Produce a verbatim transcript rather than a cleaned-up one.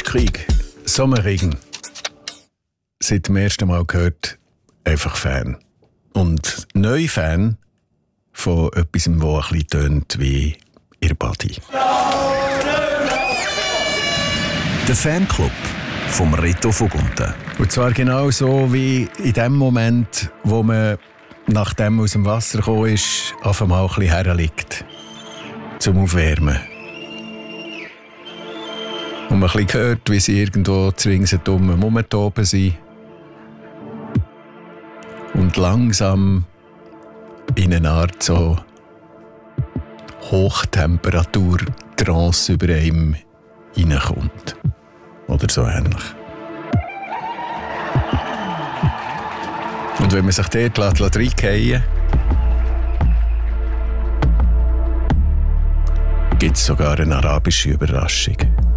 Krieg, Sommerregen. Seit dem ersten Mal gehört, einfach Fan. Und neu Fan von etwas, das ein bisschen tönt wie ihr Body. Der Fanclub vom Reto Vogunten. Und zwar genau so wie in dem Moment, wo man, nachdem man aus dem Wasser gekommen ist, auf einmal ein bisschen herliegt. Zum Aufwärmen. Und man ein bisschen hört, wie sie irgendwo ringsherum rumtoben sind. Und langsam in eine Art so Hochtemperatur-Trance über einem reinkommt. Oder so ähnlich. Und wenn man sich dort reinfallen lässt, gibt es sogar eine arabische Überraschung.